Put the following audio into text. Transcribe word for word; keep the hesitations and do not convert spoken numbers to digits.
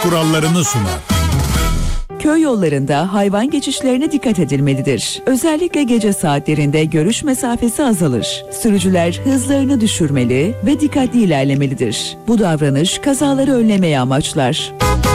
kurallarını sunar. Köy yollarında hayvan geçişlerine dikkat edilmelidir. Özellikle gece saatlerinde görüş mesafesi azalır. Sürücüler hızlarını düşürmeli ve dikkatli ilerlemelidir. Bu davranış kazaları önlemeyi amaçlar.